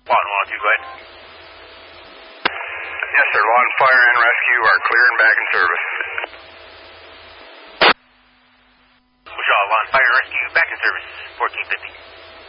Lawton 102, go ahead. Yes, sir. Lawn Fire and Rescue are clear and back in service. Wichita Lawn Fire Rescue back in service, 1450.